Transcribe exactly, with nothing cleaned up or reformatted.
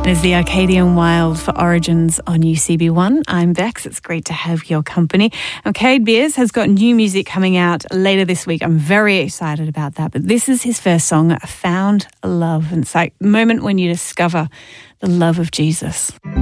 There's the Arcadian Wild for Origins on U C B one. I'm Bex. It's great to have your company. Cade Beers has got new music coming out later this week. I'm very excited about that. But this is his first song, Found Love. And it's like the moment when you discover the love of Jesus.